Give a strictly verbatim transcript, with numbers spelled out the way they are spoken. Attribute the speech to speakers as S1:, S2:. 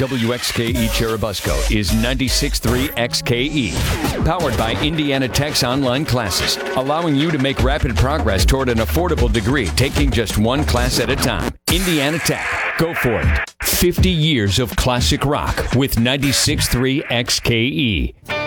S1: W X K E Churubusco is ninety-six point three X K E. Powered by Indiana Tech's online classes, allowing you to make rapid progress toward an affordable degree, taking just one class at a time. Indiana Tech. Go for it. fifty years of classic rock with ninety-six point three X K E.